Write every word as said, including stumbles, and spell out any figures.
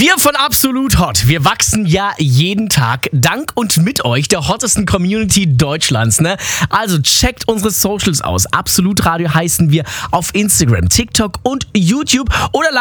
Wir von Absolut Hot, wir wachsen ja jeden Tag dank und mit euch der hottesten Community Deutschlands, ne? Also checkt unsere Socials aus. Absolut Radio heißen wir auf Instagram, TikTok und YouTube oder